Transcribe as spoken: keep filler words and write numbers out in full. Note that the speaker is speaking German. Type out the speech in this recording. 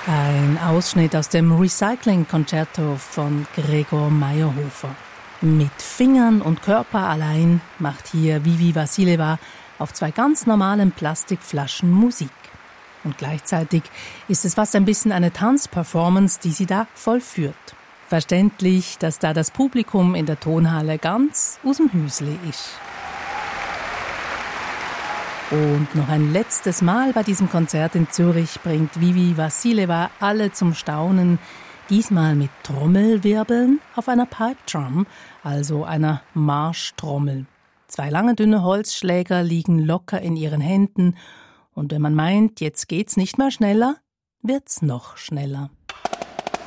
Ein Ausschnitt aus dem Recycling-Concerto von Gregor Meyerhofer. Mit Fingern und Körper allein macht hier Vivi Vassiljeva auf zwei ganz normalen Plastikflaschen Musik. Und gleichzeitig ist es fast ein bisschen eine Tanzperformance, die sie da vollführt. Verständlich, dass da das Publikum in der Tonhalle ganz aus dem Hüsli ist. Und noch ein letztes Mal bei diesem Konzert in Zürich bringt Vivi Vassiljeva alle zum Staunen, diesmal mit Trommelwirbeln auf einer Pipe Drum, also einer Marschtrommel. Zwei lange dünne Holzschläger liegen locker in ihren Händen und wenn man meint, jetzt geht's nicht mehr schneller, wird's noch schneller.